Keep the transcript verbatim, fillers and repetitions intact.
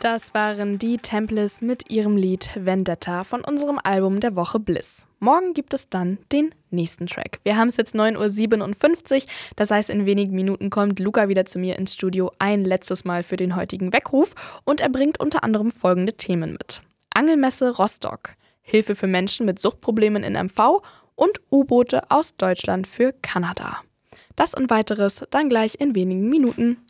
Das waren die Temples mit ihrem Lied Vendetta von unserem Album der Woche Bliss. Morgen gibt es dann den nächsten Track. Wir haben es jetzt neun Uhr siebenundfünfzig, das heißt, in wenigen Minuten kommt Luca wieder zu mir ins Studio ein letztes Mal für den heutigen Weckruf und er bringt unter anderem folgende Themen mit. Angelmesse Rostock, Hilfe für Menschen mit Suchtproblemen in M V und U-Boote aus Deutschland für Kanada. Das und weiteres dann gleich in wenigen Minuten.